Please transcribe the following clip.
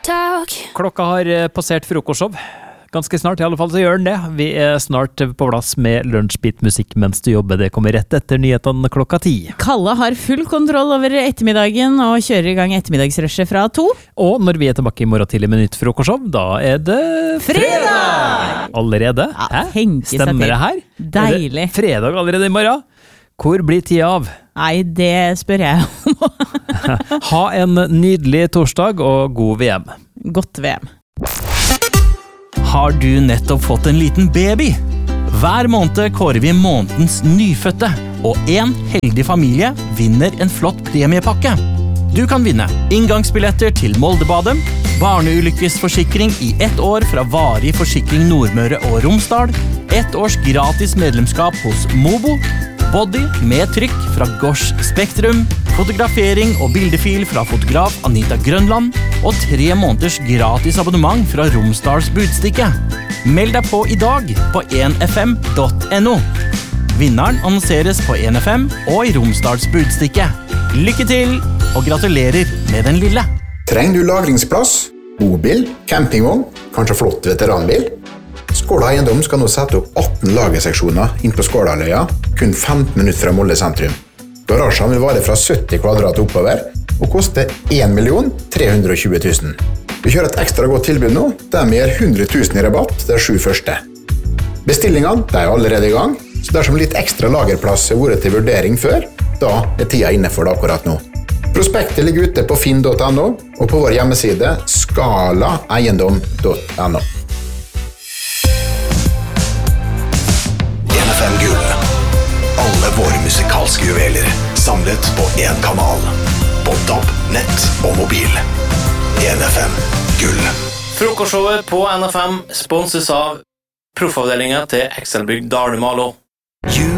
Klokka har passert frokostshow. Ganske snart, i alle fall så gjør den det. Vi snart på plass med lunsjbit-musikk mens du jobber. Det kommer rett etter nyhetene klokka 10. Kalle har full kontroll over ettermiddagen og kjører i gang ettermiddagsrushet fra 2. Og når vi tilbake i morgen tidlig med nytt frokostshow, da det fredag! Allerede? Ja, Stemmer det her? Deilig. Det fredag allerede i morgen? Hvor blir tida av? Nei, det spør jeg om. Ha en nydelig torsdag og god VM. Godt VM. Har du nettopp fått en liten baby? Hver måned kårer vi månedens nyfødte, og en heldig familie vinner en flott premiepakke. Du kan vinne inngangsbilletter til Moldebadet, barneulykkesforsikring i 1 år fra Varig Forsikring Nordmøre og Romsdal, 1 års gratis medlemskap hos Mobo, body med trykk fra Gosh Spektrum, fotografering og bildefil fra fotograf Anita Grønland, og 3 måneders gratis abonnement fra Romsdals Budstikke. Meld deg på i dag på 1fm.no. Vinneren annonseres på 1FM og i Romsdals Budstikke. Lykke til, og gratulerer med den lille. Trenger du lagringsplass, bobil, campingvogn, kanskje flott veteranbil? Skåla Eiendom skal nå sette opp 18 lagerseksjoner inn på Skålaløya, kun 15 minutter fra Molde sentrum. Garasjen vil vare fra 70 kvadrat oppover, og koste 1.320 000. Vi kjører et ekstra godt tilbud nå, der vi gir 100 000 i rabatt de 7 første. Bestillingene er allerede i gang, så dersom litt ekstra lagerplass har vært til vurdering før, da tida inne for det akkurat nå. Prospektet ligger ute på finn.no, og på vår hjemmeside skalaeiendom.no. Alle våre musikalske juveler samlet på en kanal. På DAB, nett og mobil. 1FM Gull. Frokostshowet på NFM sponses av proffavdelingen til Excelbygg Dalmalo.